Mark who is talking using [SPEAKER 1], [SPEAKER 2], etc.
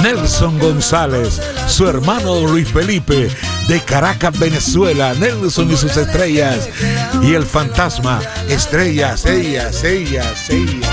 [SPEAKER 1] Nelson González, su hermano Luis Felipe, de Caracas, Venezuela, Nelson y sus estrellas, y el fantasma, estrellas, ellas.